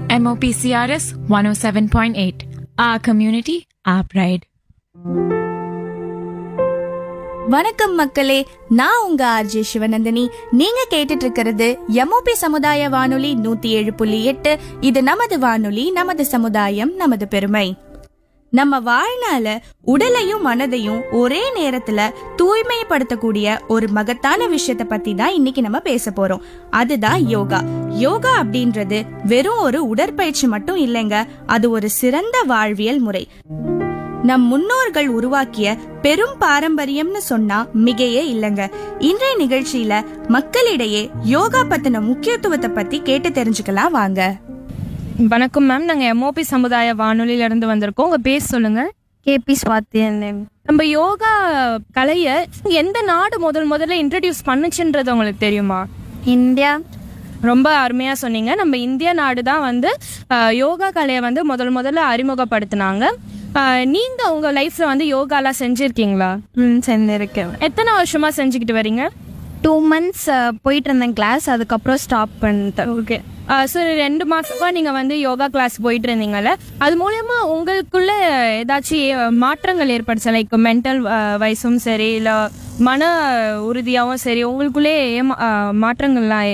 MOPCRS 107.8. Our community, our pride. வணக்கம் மக்களே, நான் உங்க ஆர்ஜே சிவநந்தினி. நீங்க கேட்டுட்டு இருக்கிறது எம்ஓபி சமுதாய வானொலி 107.8. இது நமது வானொலி, நமது சமுதாயம், நமது பெருமை. நம்ம வாழ்நாள உடலையும் மனதையும் ஒரே நேரத்துல தூய்மைப்படுத்தக்கூடிய ஒரு மகத்தான விஷயத்த பத்தி தான் இன்னைக்கு நம்ம பேச போறோம். அதுதான் யோகா. யோகா அப்படின்றது வெறும் ஒரு உடற்பயிற்சி மட்டும் இல்லைங்க, அது ஒரு சிறந்த வாழ்வியல் முறை. நம் முன்னோர்கள் உருவாக்கிய பெரும் பாரம்பரியம்னு சொன்னா மிகையே இல்லைங்க. இன்றைய நிகழ்ச்சியில மக்களிடையே யோகா பத்தின முக்கியத்துவத்தை பத்தி கேட்டு தெரிஞ்சுக்கலாம் வாங்க. வணக்கம் மேம், நாங்க எம்ஓபி சமுதாய வானொலியில இருந்து வந்திருக்கோம். உங்க பேர் சொல்லுங்க. கேபி ஸ்வாதி. நம்ம யோகா கலைய எந்த நாடு முதல்ல இன்ட்ரடியூஸ் பண்ணுச்சுன்றது உங்களுக்கு தெரியுமா? இந்தியா. ரொம்ப அருமையா சொன்னீங்க. நம்ம இந்திய நாடு தான் வந்து யோகா கலையை வந்து முதல்ல அறிமுகப்படுத்தினாங்க. நீங்க உங்க லைஃப்ல வந்து யோகாலாம் செஞ்சிருக்கீங்களா? செஞ்சிருக்கேன். எத்தனை வருஷமா செஞ்சுக்கிட்டு வரீங்க? 2 months போயிட்டு இருந்தேன் கிளாஸ், அதுக்கப்புறம் ஸ்டாப் பண்ணிட்டேன். ஓகே. ஸோ 2 மாசமா நீங்க வந்து யோகா கிளாஸ் போயிட்டு இருந்தீங்கல்ல, அது மூலயமா உங்களுக்குள்ள ஏதாச்சும் மாற்றங்கள் ஏற்படுச்சு? லைக் மென்டல் வயசும் சரி, இல்லை மன உறுதியாகவும் சரி, உங்களுக்குள்ளே மாற்றங்கள்லாம்